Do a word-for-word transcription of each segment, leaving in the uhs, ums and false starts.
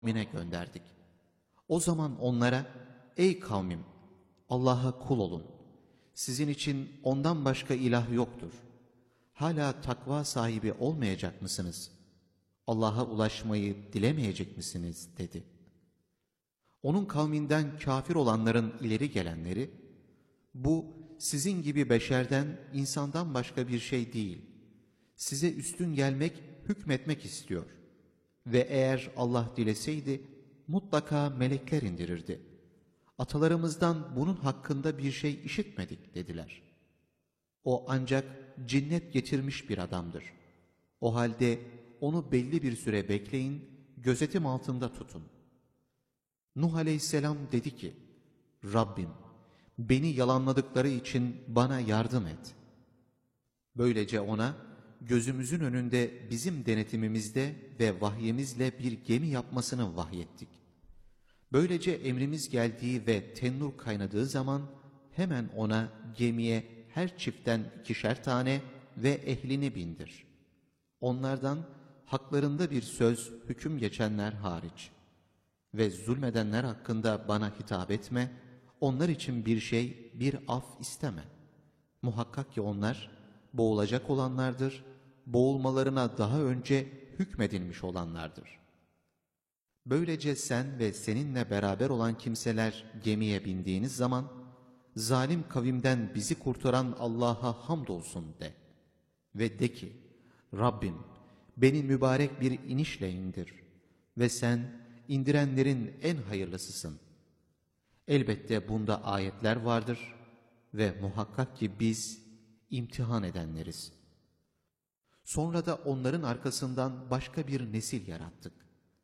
kavmine gönderdik. O zaman onlara, ey kavmim, Allah'a kul olun. Sizin için ondan başka ilah yoktur. Hala takva sahibi olmayacak mısınız? Allah'a ulaşmayı dilemeyecek misiniz? Dedi. Onun kavminden kafir olanların ileri gelenleri, bu sizin gibi beşerden, insandan başka bir şey değil. Size üstün gelmek, hükmetmek istiyor. Ve eğer Allah dileseydi, mutlaka melekler indirirdi. Atalarımızdan bunun hakkında bir şey işitmedik dediler. O ancak cinnet getirmiş bir adamdır. O halde onu belli bir süre bekleyin, gözetim altında tutun. Nuh aleyhisselam dedi ki, Rabbim, beni yalanladıkları için bana yardım et. Böylece ona, gözümüzün önünde bizim denetimimizde ve vahyimizle bir gemi yapmasını vahyettik. Böylece emrimiz geldiği ve tennur kaynadığı zaman hemen ona gemiye her çiftten ikişer tane ve ehlini bindir. Onlardan haklarında bir söz, hüküm geçenler hariç. Ve zulmedenler hakkında bana hitap etme, onlar için bir şey, bir af isteme. Muhakkak ki onlar boğulacak olanlardır, boğulmalarına daha önce hükmedilmiş olanlardır. Böylece sen ve seninle beraber olan kimseler gemiye bindiğiniz zaman, zalim kavimden bizi kurtaran Allah'a hamdolsun de. Ve de ki, Rabbim beni mübarek bir inişle indir ve sen indirenlerin en hayırlısısın. Elbette bunda ayetler vardır ve muhakkak ki biz imtihan edenleriz. Sonra da onların arkasından başka bir nesil yarattık.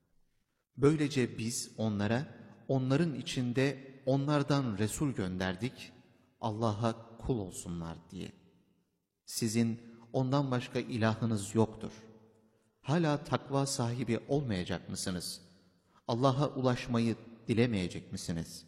Böylece biz onlara, onların içinde onlardan Resul gönderdik, Allah'a kul olsunlar diye. Sizin ondan başka ilahınız yoktur. Hala takva sahibi olmayacak mısınız? Allah'a ulaşmayı dilemeyecek misiniz?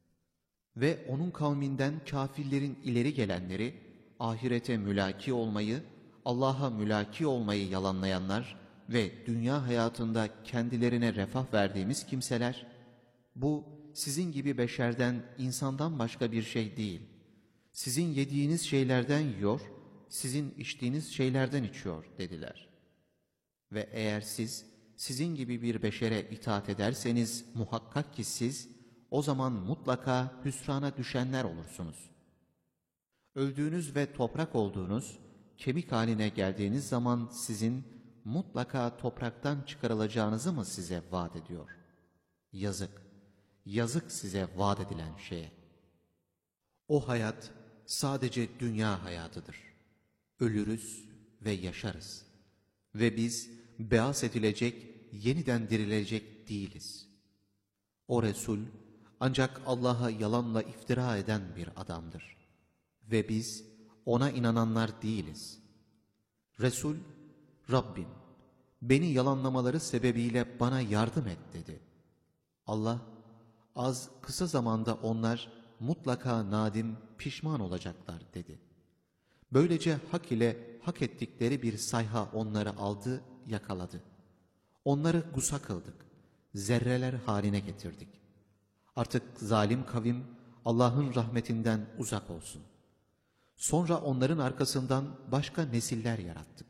Ve onun kavminden kafirlerin ileri gelenleri, ahirete mülaki olmayı, Allah'a mülaki olmayı yalanlayanlar ve dünya hayatında kendilerine refah verdiğimiz kimseler, bu sizin gibi beşerden, insandan başka bir şey değil. Sizin yediğiniz şeylerden yiyor, sizin içtiğiniz şeylerden içiyor dediler. Ve eğer siz, sizin gibi bir beşere itaat ederseniz muhakkak ki siz, o zaman mutlaka hüsrana düşenler olursunuz. Öldüğünüz ve toprak olduğunuz, kemik haline geldiğiniz zaman sizin mutlaka topraktan çıkarılacağınızı mı size vaat ediyor? Yazık, yazık size vaat edilen şeye. O hayat sadece dünya hayatıdır. Ölürüz ve yaşarız. Ve biz beas edilecek, yeniden dirilecek değiliz. O Resul ancak Allah'a yalanla iftira eden bir adamdır. Ve biz ona inananlar değiliz. Resul, Rabbim beni yalanlamaları sebebiyle bana yardım et dedi. Allah, az kısa zamanda onlar mutlaka nadim, pişman olacaklar dedi. Böylece hak ile hak ettikleri bir sayha onları aldı, yakaladı. Onları gusa kıldık, zerreler haline getirdik. Artık zalim kavim Allah'ın rahmetinden uzak olsun. Sonra onların arkasından başka nesiller yarattık.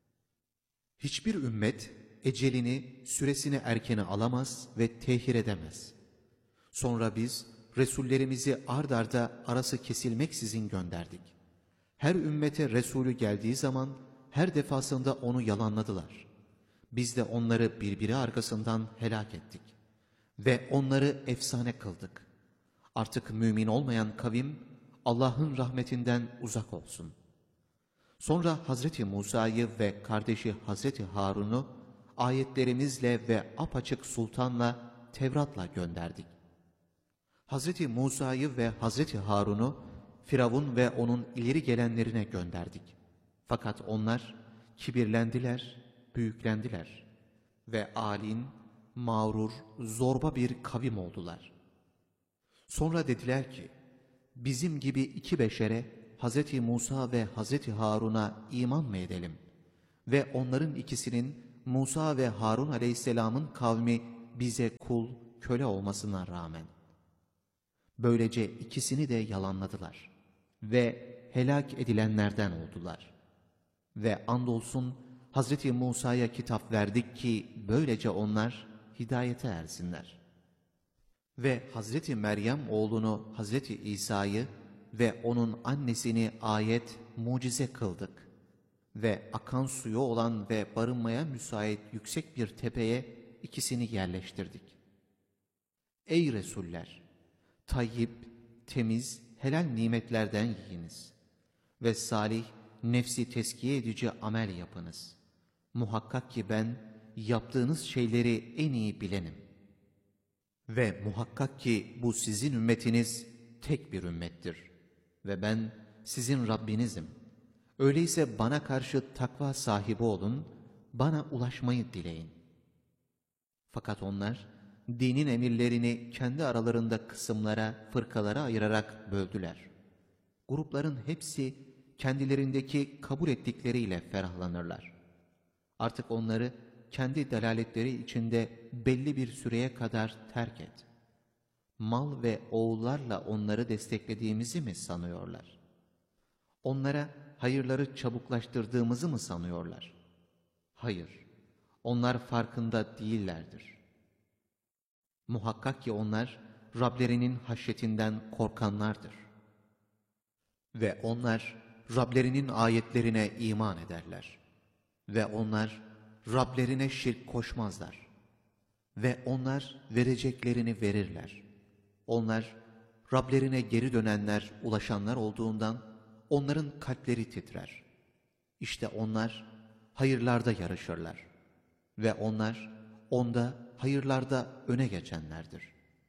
Hiçbir ümmet ecelini, süresini erkene alamaz ve tehir edemez. Sonra biz Resullerimizi ard arda arası kesilmeksizin gönderdik. Her ümmete Resulü geldiği zaman her defasında onu yalanladılar. Biz de onları birbiri arkasından helak ettik. Ve onları efsane kıldık. Artık mümin olmayan kavim Allah'ın rahmetinden uzak olsun. Sonra Hazreti Musa'yı ve kardeşi Hazreti Harun'u ayetlerimizle ve apaçık sultanla Tevrat'la gönderdik. Hazreti Musa'yı ve Hazreti Harun'u Firavun ve onun ileri gelenlerine gönderdik. Fakat onlar kibirlendiler, büyüklendiler ve alin, mağrur, zorba bir kavim oldular. Sonra dediler ki, bizim gibi iki beşere Hazreti Musa ve Hazreti Harun'a iman mı edelim? Ve onların ikisinin Musa ve Harun aleyhisselamın kavmi bize kul, köle olmasına rağmen. Böylece ikisini de yalanladılar ve helak edilenlerden oldular. Ve andolsun Hazreti Musa'ya kitap verdik ki böylece onlar hidayete ersinler. Ve Hazreti Meryem oğlunu Hazreti İsa'yı ve onun annesini ayet, mucize kıldık. Ve akan suyu olan ve barınmaya müsait yüksek bir tepeye ikisini yerleştirdik. Ey Resuller! Tayyip, temiz, helal nimetlerden yiyiniz. Ve salih, nefsi teskiye edici amel yapınız. Muhakkak ki ben yaptığınız şeyleri en iyi bilenim. Ve muhakkak ki bu sizin ümmetiniz tek bir ümmettir. Ve ben sizin Rabbinizim. Öyleyse bana karşı takva sahibi olun, bana ulaşmayı dileyin. Fakat onlar dinin emirlerini kendi aralarında kısımlara, fırkalara ayırarak böldüler. Grupların hepsi kendilerindeki kabul ettikleriyle ferahlanırlar. Artık onları kendi delaletleri içinde belli bir süreye kadar terk et. Mal ve oğullarla onları desteklediğimizi mi sanıyorlar? Onlara hayırları çabuklaştırdığımızı mı sanıyorlar? Hayır, onlar farkında değillerdir. Muhakkak ki onlar Rablerinin haşyetinden korkanlardır. Ve onlar Rablerinin ayetlerine iman ederler. Ve onlar Rablerine şirk koşmazlar. Ve onlar vereceklerini verirler. Onlar Rablerine geri dönenler, ulaşanlar olduğundan onların kalpleri titrer. İşte onlar hayırlarda yarışırlar. Ve onlar onda hayırlarda öne geçenlerdir.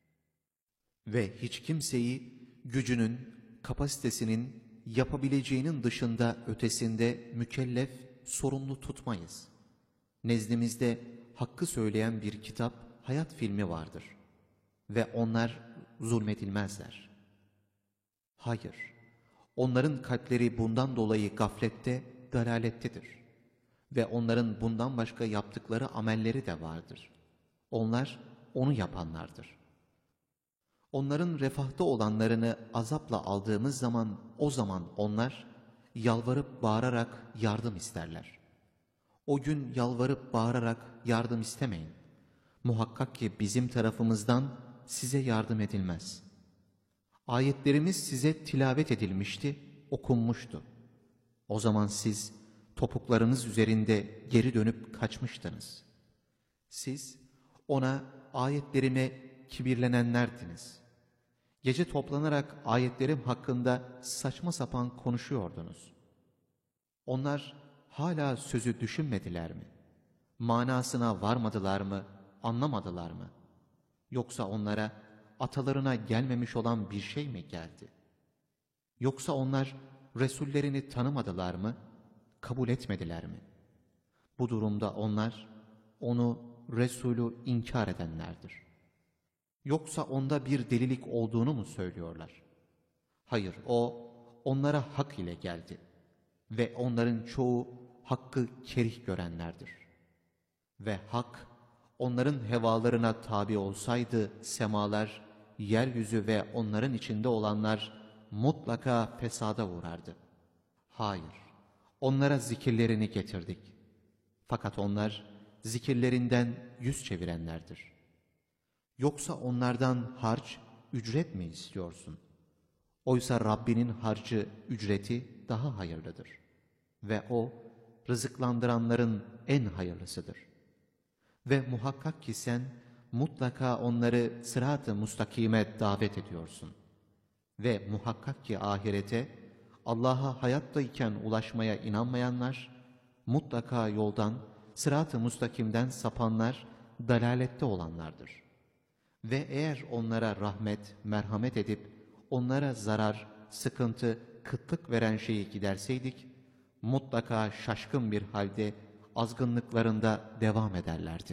Ve hiç kimseyi gücünün, kapasitesinin, yapabileceğinin dışında ötesinde mükellef, sorumlu tutmayız. Nezdimizde hakkı söyleyen bir kitap, hayat filmi vardır. Ve onlar zulmedilmezler. Hayır, onların kalpleri bundan dolayı gaflette, dalalettedir. Ve onların bundan başka yaptıkları amelleri de vardır. Onlar onu yapanlardır. Onların refahta olanlarını azapla aldığımız zaman, o zaman onlar yalvarıp bağırarak yardım isterler. O gün yalvarıp bağırarak yardım istemeyin. Muhakkak ki bizim tarafımızdan size yardım edilmez. Ayetlerimiz size tilavet edilmişti, okunmuştu. O zaman siz topuklarınız üzerinde geri dönüp kaçmıştınız. Siz ona ayetlerime kibirlenenlerdiniz. Gece toplanarak ayetlerim hakkında saçma sapan konuşuyordunuz. Onlar hala sözü düşünmediler mi? Manasına varmadılar mı, anlamadılar mı? Yoksa onlara atalarına gelmemiş olan bir şey mi geldi? Yoksa onlar Resullerini tanımadılar mı, kabul etmediler mi? Bu durumda onlar onu, Resulü inkar edenlerdir. Yoksa onda bir delilik olduğunu mu söylüyorlar? Hayır, o onlara hak ile geldi ve onların çoğu hakkı kerih görenlerdir. Ve hak onların hevalarına tabi olsaydı semalar, yeryüzü ve onların içinde olanlar mutlaka fesada uğrardı. Hayır, onlara zikirlerini getirdik. Fakat onlar zikirlerinden yüz çevirenlerdir. Yoksa onlardan harç, ücret mi istiyorsun? Oysa Rabbinin harcı, ücreti daha hayırlıdır. Ve O, rızıklandıranların en hayırlısıdır. Ve muhakkak ki sen mutlaka onları sırat-ı mustakime davet ediyorsun. Ve muhakkak ki ahirete, Allah'a hayattayken ulaşmaya inanmayanlar, mutlaka yoldan, sırat-ı mustakimden sapanlar, dalalette olanlardır. Ve eğer onlara rahmet, merhamet edip, onlara zarar, sıkıntı, kıtlık veren şeyi giderseydik, mutlaka şaşkın bir halde azgınlıklarında devam ederlerdi.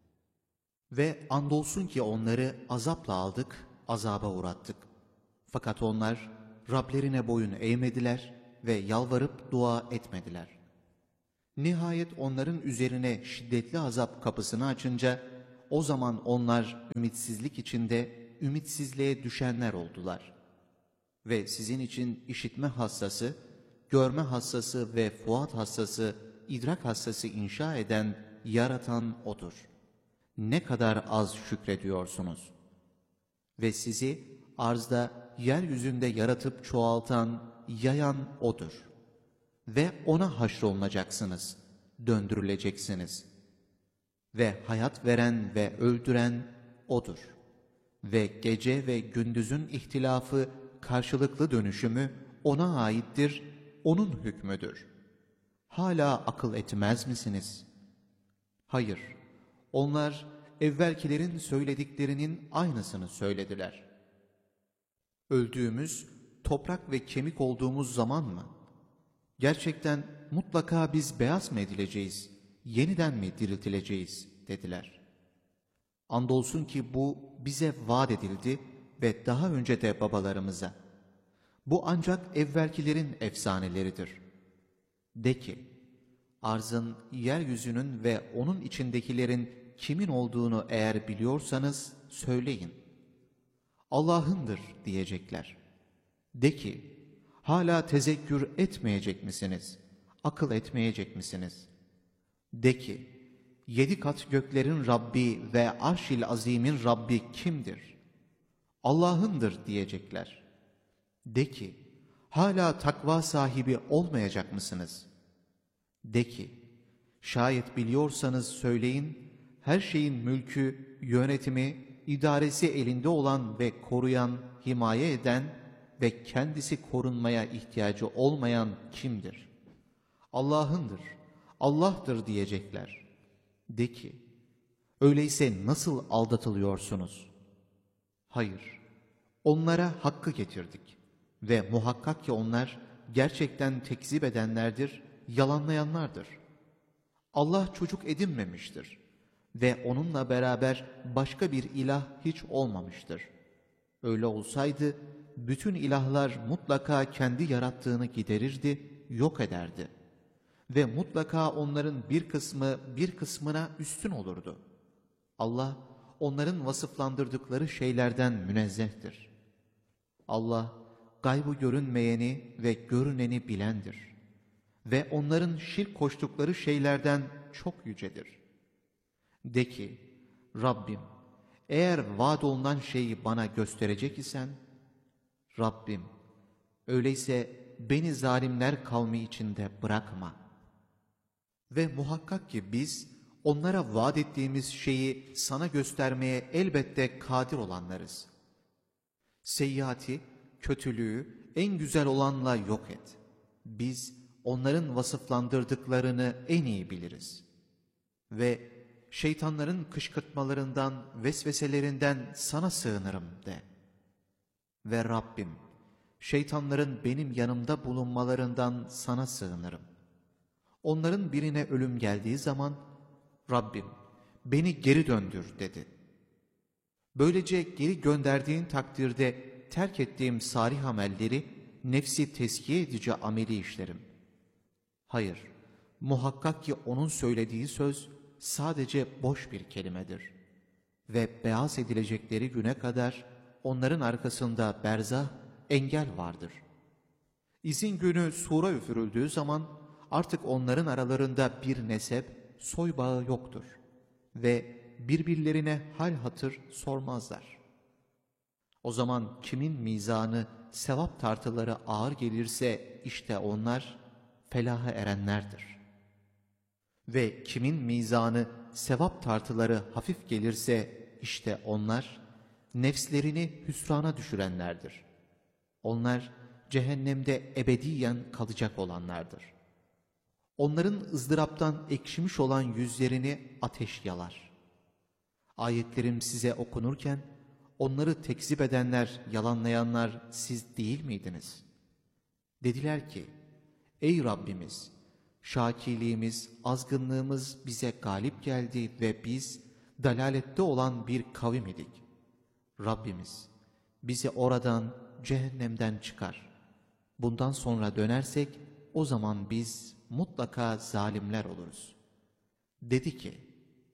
Ve andolsun ki onları azapla aldık, azaba uğrattık. Fakat onlar Rablerine boyun eğmediler ve yalvarıp dua etmediler. Nihayet onların üzerine şiddetli azap kapısını açınca, o zaman onlar ümitsizlik içinde ümitsizliğe düşenler oldular. Ve sizin için işitme hassası, görme hassası ve fuat hassası, idrak hassası inşa eden, yaratan O'dur. Ne kadar az şükrediyorsunuz. Ve sizi arzda, yeryüzünde yaratıp çoğaltan, yayan O'dur. Ve O'na haşrolunacaksınız, döndürüleceksiniz. Ve hayat veren ve öldüren O'dur. Ve gece ve gündüzün ihtilafı, karşılıklı dönüşümü O'na aittir, O'nun hükmüdür. Hala akıl etmez misiniz? Hayır, onlar evvelkilerin söylediklerinin aynısını söylediler. Öldüğümüz, toprak ve kemik olduğumuz zaman mı? Gerçekten mutlaka biz beyaz mı edileceğiz, yeniden mi diriltileceğiz dediler. Andolsun ki bu bize vaat edildi ve daha önce de babalarımıza. Bu ancak evvelkilerin efsaneleridir. De ki, arzın, yeryüzünün ve onun içindekilerin kimin olduğunu eğer biliyorsanız söyleyin. Allah'ındır diyecekler. De ki, hala tezekkür etmeyecek misiniz? Akıl etmeyecek misiniz? De ki, yedi kat göklerin Rabbi ve Arş-ül Azim'in Rabbi kimdir? Allah'ındır diyecekler. De ki, hala takva sahibi olmayacak mısınız? De ki, şayet biliyorsanız söyleyin, her şeyin mülkü, yönetimi, idaresi elinde olan ve koruyan, himaye eden ve kendisi korunmaya ihtiyacı olmayan kimdir? Allah'ındır, Allah'tır diyecekler. De ki, öyleyse nasıl aldatılıyorsunuz? Hayır, onlara hakkı getirdik ve muhakkak ki onlar gerçekten tekzip edenlerdir, yalanlayanlardır. Allah çocuk edinmemiştir ve onunla beraber başka bir ilah hiç olmamıştır. Öyle olsaydı bütün ilahlar mutlaka kendi yarattığını giderirdi, yok ederdi. Ve mutlaka onların bir kısmı bir kısmına üstün olurdu. Allah onların vasıflandırdıkları şeylerden münezzehtir. Allah gaybı görünmeyeni ve görüneni bilendir. Ve onların şirk koştukları şeylerden çok yücedir. De ki, Rabbim, eğer vaad olunan şeyi bana gösterecek isen, Rabbim, öyleyse beni zalimler kavmi içinde bırakma. Ve muhakkak ki biz, onlara vaat ettiğimiz şeyi sana göstermeye elbette kadir olanlarız. Seyyiati, kötülüğü en güzel olanla yok et. Biz onların vasıflandırdıklarını en iyi biliriz. Ve şeytanların kışkırtmalarından, vesveselerinden sana sığınırım de. Ve Rabbim, şeytanların benim yanımda bulunmalarından sana sığınırım. Onların birine ölüm geldiği zaman, Rabbim beni geri döndür dedi. Böylece geri gönderdiğin takdirde terk ettiğim salih amelleri nefsi tezkiye edici ameli işlerim. Hayır, muhakkak ki onun söylediği söz sadece boş bir kelimedir. Ve beyaz edilecekleri güne kadar onların arkasında berzah, engel vardır. İzin günü sura üfürüldüğü zaman artık onların aralarında bir nesep, soy bağı yoktur. Ve birbirlerine hal hatır sormazlar. O zaman kimin mizanı, sevap tartıları ağır gelirse işte onlar felaha erenlerdir. Ve kimin mizanı, sevap tartıları hafif gelirse işte onlar nefslerini hüsrana düşürenlerdir. Onlar cehennemde ebediyen kalacak olanlardır. Onların ızdıraptan ekşimiş olan yüzlerini ateş yalar. Ayetlerim size okunurken onları tekzip edenler, yalanlayanlar siz değil miydiniz? Dediler ki, ey Rabbimiz, şakiliğimiz, azgınlığımız bize galip geldi ve biz dalalette olan bir kavim idik. Rabbimiz, bizi oradan, cehennemden çıkar. Bundan sonra dönersek o zaman biz mutlaka zalimler oluruz. Dedi ki,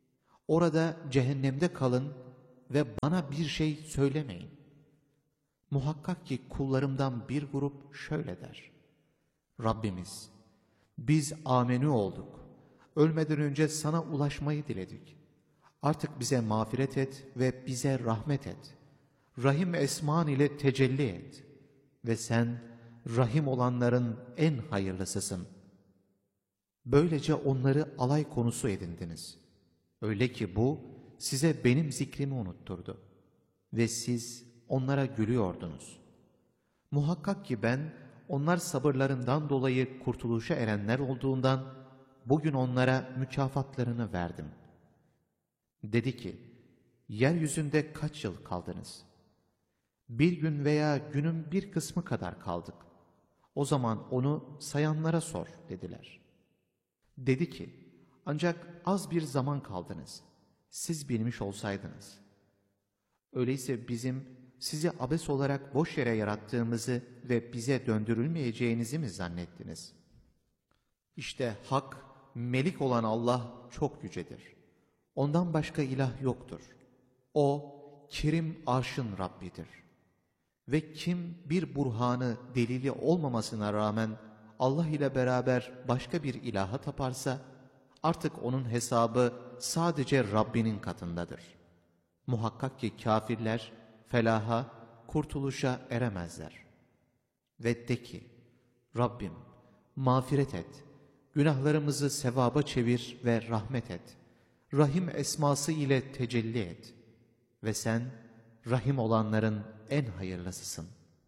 Orada cehennemde kalın ve bana bir şey söylemeyin. Muhakkak ki kullarımdan bir grup şöyle der: Rabbimiz, biz amenü olduk. Ölmeden önce sana ulaşmayı diledik. Artık bize mağfiret et ve bize rahmet et. Rahim esman ile tecelli et. Ve sen rahim olanların en hayırlısısın. Böylece onları alay konusu edindiniz. Öyle ki bu size benim zikrimi unutturdu. Ve siz onlara gülüyordunuz. Muhakkak ki ben onlar sabırlarından dolayı kurtuluşa erenler olduğundan bugün onlara mükafatlarını verdim. Dedi ki, yeryüzünde kaç yıl kaldınız? Bir gün veya günün bir kısmı kadar kaldık. O zaman onu sayanlara sor dediler. Dedi ki, ancak az bir zaman kaldınız. Siz bilmiş olsaydınız. Öyleyse bizim sizi abes olarak boş yere yarattığımızı ve bize döndürülmeyeceğinizi mi zannettiniz? İşte hak, melik olan Allah çok yücedir. Ondan başka ilah yoktur. O, kerim arşın Rabbidir. Ve kim bir burhanı, delili olmamasına rağmen Allah ile beraber başka bir ilaha taparsa, artık onun hesabı sadece Rabbinin katındadır. Muhakkak ki kafirler felaha, kurtuluşa eremezler. Ve de ki, Rabbim mağfiret et, günahlarımızı sevaba çevir ve rahmet et. Rahim esması ile tecelli et. Ve sen rahim olanların en hayırlısısın.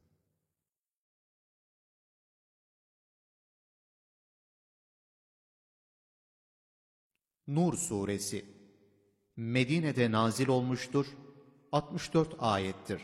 Nur Suresi Medine'de nazil olmuştur, altmış dört ayettir.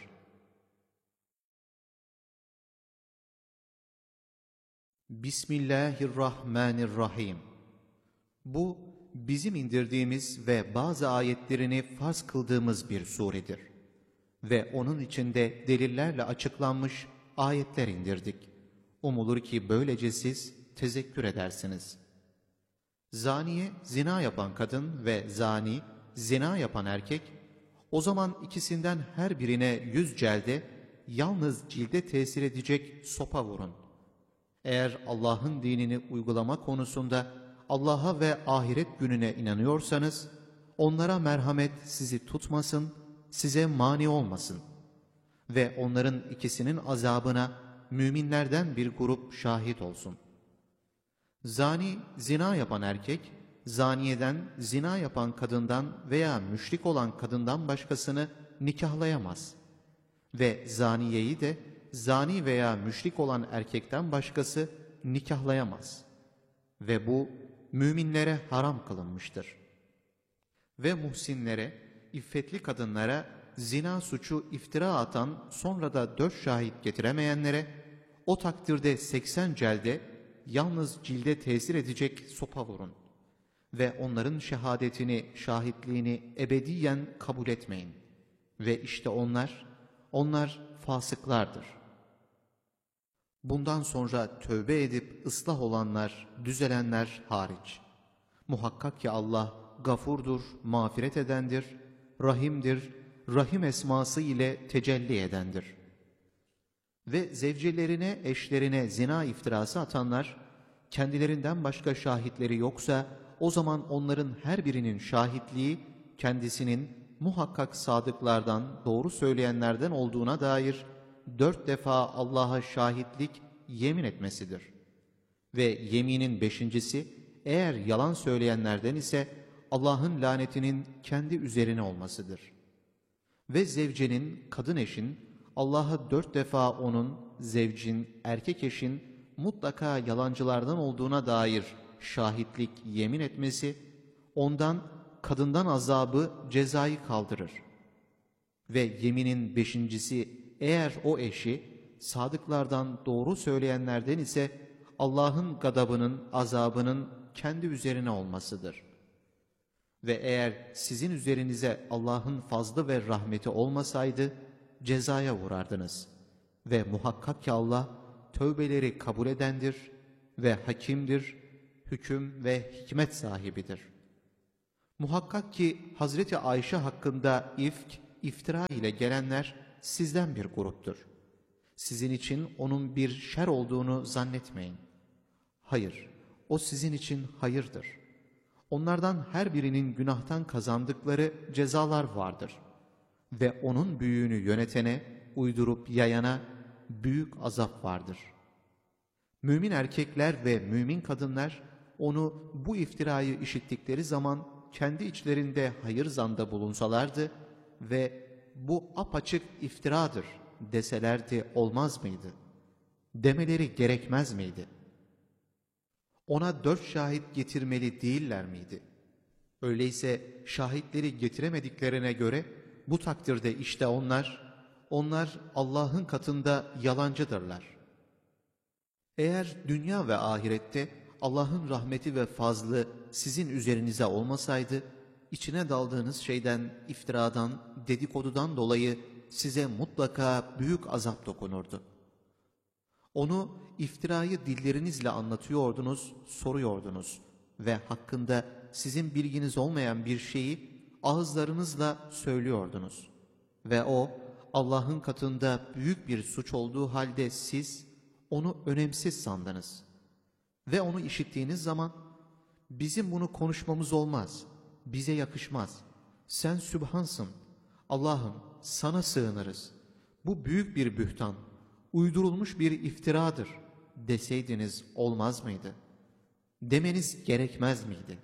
Bismillahirrahmanirrahim. Bu, bizim indirdiğimiz ve bazı ayetlerini farz kıldığımız bir suredir. Ve onun içinde delillerle açıklanmış ayetler indirdik. Umulur ki böylece siz tezekkür edersiniz. Zaniye, zina yapan kadın ve zani, zina yapan erkek, o zaman ikisinden her birine yüz celde, yalnız cilde tesir edecek sopa vurun. Eğer Allah'ın dinini uygulama konusunda Allah'a ve ahiret gününe inanıyorsanız, onlara merhamet sizi tutmasın, size mani olmasın. Ve onların ikisinin azabına müminlerden bir grup şahit olsun. Zani, zina yapan erkek, zaniyeden, zina yapan kadından veya müşrik olan kadından başkasını nikahlayamaz. Ve zaniyeyi de, zani veya müşrik olan erkekten başkası nikahlayamaz. Ve bu, müminlere haram kılınmıştır. Ve muhsinlere, iffetli kadınlara, zina suçu iftira atan sonra da dört şahit getiremeyenlere, o takdirde seksen celde, yalnız cilde tesir edecek sopa vurun. Ve onların şehadetini, şahitliğini ebediyen kabul etmeyin. Ve işte onlar, onlar fasıklardır. Bundan sonra tövbe edip ıslah olanlar, düzelenler hariç. Muhakkak ki Allah gafurdur, mağfiret edendir, rahimdir, rahim esması ile tecelli edendir. Ve zevcelerine, eşlerine zina iftirası atanlar, kendilerinden başka şahitleri yoksa, o zaman onların her birinin şahitliği, kendisinin muhakkak sadıklardan, doğru söyleyenlerden olduğuna dair dört defa Allah'a şahitlik, yemin etmesidir. Ve yeminin beşincisi, eğer yalan söyleyenlerden ise Allah'ın lanetinin kendi üzerine olmasıdır. Ve zevcenin, kadın eşin, Allah'a dört defa onun, zevcin, erkek eşin mutlaka yalancılardan olduğuna dair şahitlik, yemin etmesi, ondan, kadından azabı, cezayı kaldırır. Ve yeminin beşincisi, eğer o eşi, sadıklardan, doğru söyleyenlerden ise Allah'ın gadabının, azabının kendi üzerine olmasıdır. Ve eğer sizin üzerinize Allah'ın fazlı ve rahmeti olmasaydı, cezaya uğrardınız. Ve muhakkak ki Allah, tövbeleri kabul edendir ve hakimdir, hüküm ve hikmet sahibidir. Muhakkak ki Hazreti Ayşe hakkında ifk, iftira ile gelenler sizden bir gruptur. Sizin için onun bir şer olduğunu zannetmeyin. Hayır, o sizin için hayırdır. Onlardan her birinin günahtan kazandıkları cezalar vardır. Ve onun büyüğünü yönetene, uydurup yayana büyük azap vardır. Mümin erkekler ve mümin kadınlar onu bu iftirayı işittikleri zaman kendi içlerinde hayır zanda bulunsalardı ve bu apaçık iftiradır deselerdi olmaz mıydı? Demeleri gerekmez miydi? Ona dört şahit getirmeli değiller miydi? Öyleyse şahitleri getiremediklerine göre bu takdirde işte onlar, onlar Allah'ın katında yalancıdırlar. Eğer dünya ve ahirette Allah'ın rahmeti ve fazlı sizin üzerinize olmasaydı, içine daldığınız şeyden, iftiradan, dedikodudan dolayı size mutlaka büyük azap dokunurdu. Onu iftirayı dillerinizle anlatıyordunuz, soruyordunuz ve hakkında sizin bilginiz olmayan bir şeyi ağızlarınızla söylüyordunuz. Ve o Allah'ın katında büyük bir suç olduğu halde siz onu önemsiz sandınız. Ve onu işittiğiniz zaman bizim bunu konuşmamız olmaz, bize yakışmaz. Sen Sübhansın, Allah'ım sana sığınırız. Bu büyük bir bühtan, uydurulmuş bir iftiradır deseydiniz olmaz mıydı? Demeniz gerekmez miydi?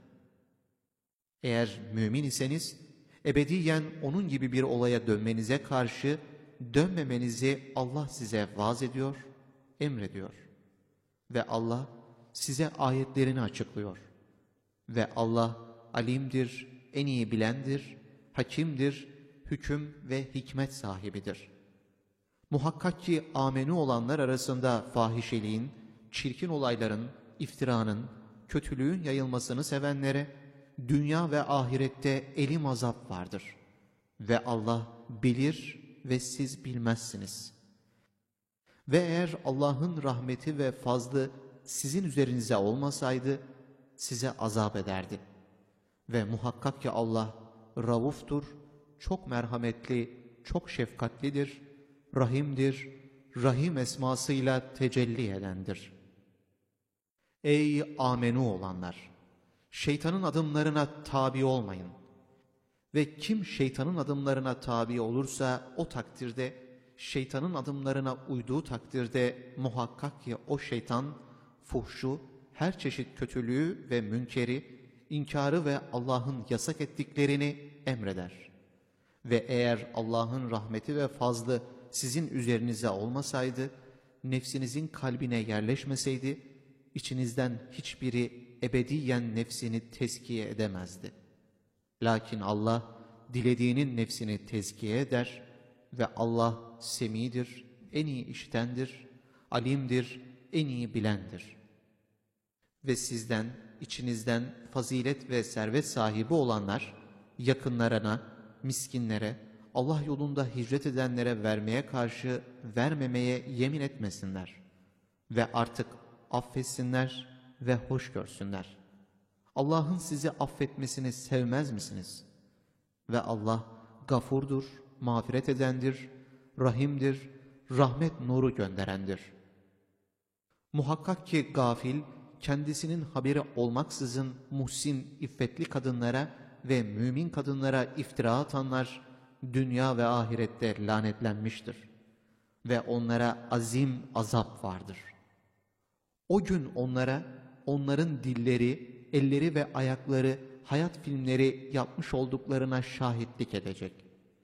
Eğer mümin iseniz ebediyen onun gibi bir olaya dönmenize karşı dönmemenizi Allah size vaaz ediyor, emrediyor. Ve Allah size ayetlerini açıklıyor. Ve Allah alimdir, en iyi bilendir, hakimdir, hüküm ve hikmet sahibidir. Muhakkak ki amenu olanlar arasında fahişeliğin, çirkin olayların, iftiranın, kötülüğün yayılmasını sevenlere dünya ve ahirette elim azap vardır. Ve Allah bilir ve siz bilmezsiniz. Ve eğer Allah'ın rahmeti ve fazlı sizin üzerinize olmasaydı size azap ederdi. Ve muhakkak ki Allah rauftur, çok merhametli, çok şefkatlidir, rahimdir, rahim esmasıyla tecelli edendir. Ey amenu olanlar! Şeytanın adımlarına tabi olmayın. Ve kim şeytanın adımlarına tabi olursa o takdirde, şeytanın adımlarına uyduğu takdirde muhakkak ki o şeytan fuhşu, her çeşit kötülüğü ve münkeri, inkarı ve Allah'ın yasak ettiklerini emreder. Ve eğer Allah'ın rahmeti ve fazlı sizin üzerinize olmasaydı, nefsinizin kalbine yerleşmeseydi, içinizden hiçbiri ebediyen nefsini tezkiye edemezdi. Lakin Allah dilediğinin nefsini tezkiye eder ve Allah semidir, en iyi işitendir, alimdir, en iyi bilendir. Ve sizden, içinizden fazilet ve servet sahibi olanlar, yakınlarına, miskinlere, Allah yolunda hicret edenlere vermeye karşı vermemeye yemin etmesinler. Ve artık affetsinler ve hoş görsünler. Allah'ın sizi affetmesini sevmez misiniz? Ve Allah gafurdur, mağfiret edendir, rahimdir, rahmet nuru gönderendir. Muhakkak ki gafil, kendisinin haberi olmaksızın muhsin, iffetli kadınlara ve mümin kadınlara iftira atanlar, dünya ve ahirette lanetlenmiştir. Ve onlara azim azap vardır. O gün onlara, onların dilleri, elleri ve ayakları hayat filmleri yapmış olduklarına şahitlik edecek.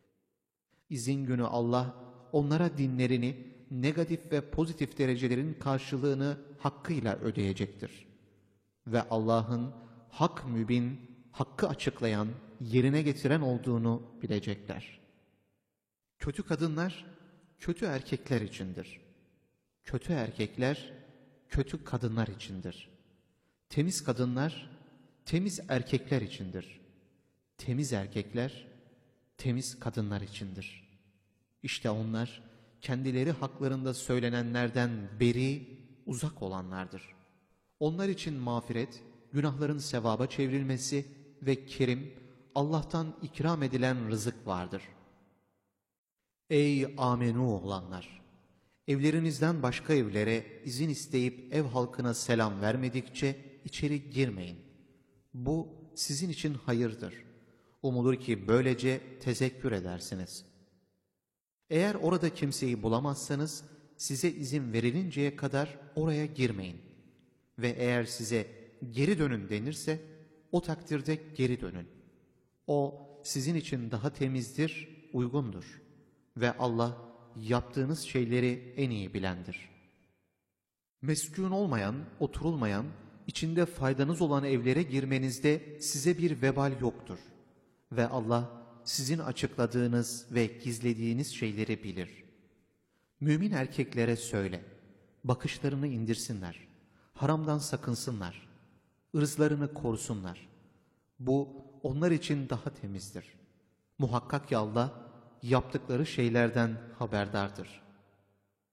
İzin günü Allah, onlara dinlerini, negatif ve pozitif derecelerin karşılığını hakkıyla ödeyecektir. Ve Allah'ın hak mübin, hakkı açıklayan, yerine getiren olduğunu bilecekler. Kötü kadınlar, kötü erkekler içindir. Kötü erkekler, kötü kadınlar içindir. Temiz kadınlar, temiz erkekler içindir. Temiz erkekler, temiz kadınlar içindir. İşte onlar, kendileri haklarında söylenenlerden beri, uzak olanlardır. Onlar için mağfiret, günahların sevaba çevrilmesi, ve kerim, Allah'tan ikram edilen rızık vardır. Ey amenu olanlar! Evlerinizden başka evlere izin isteyip ev halkına selam vermedikçe içeri girmeyin. Bu sizin için hayırdır. Umulur ki böylece tezekkür edersiniz. Eğer orada kimseyi bulamazsanız size izin verilinceye kadar oraya girmeyin. Ve eğer size geri dönün denirse o takdirde geri dönün. O sizin için daha temizdir, uygundur. Ve Allah yaptığınız şeyleri en iyi bilendir. Meskûn olmayan, oturulmayan, içinde faydanız olan evlere girmenizde size bir vebal yoktur. Ve Allah sizin açıkladığınız ve gizlediğiniz şeyleri bilir. Mümin erkeklere söyle, bakışlarını indirsinler, haramdan sakınsınlar, ırzlarını korusunlar. Bu onlar için daha temizdir. Muhakkak ki Allah yaptıkları şeylerden haberdardır.